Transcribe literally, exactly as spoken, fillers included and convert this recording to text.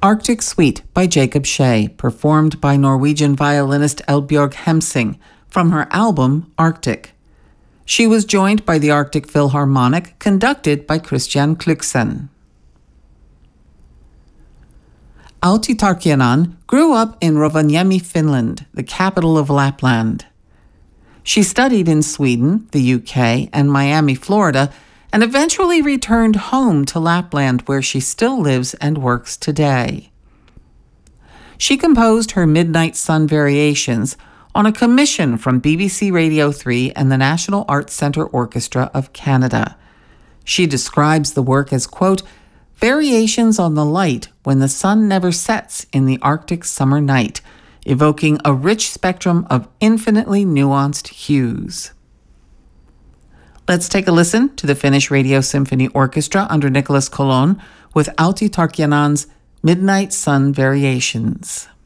Arctic Suite by Jacob Shea, performed by Norwegian violinist Elbjørg Hemsing from her album Arctic. She was joined by the Arctic Philharmonic, conducted by Christian Kluksen. Outi Tarkiainen grew up in Rovaniemi, Finland, the capital of Lapland. She studied in Sweden, the U K, and Miami, Florida, and eventually returned home to Lapland, where she still lives and works today. She composed her Midnight Sun Variations on a commission from B B C Radio three and the National Arts Centre Orchestra of Canada. She describes the work as, quote, variations on the light when the sun never sets in the Arctic summer night, evoking a rich spectrum of infinitely nuanced hues. Let's take a listen to the Finnish Radio Symphony Orchestra under Nicholas Colon with Outi Tarkiainen's Midnight Sun Variations.